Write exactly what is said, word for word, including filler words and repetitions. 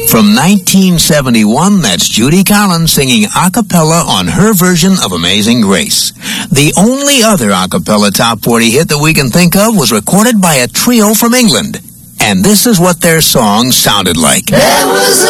From nineteen seventy-one, that's Judy Collins singing a cappella on her version of Amazing Grace. The only other a cappella top forty hit that we can think of was recorded by a trio from England. And this is what their song sounded like. There was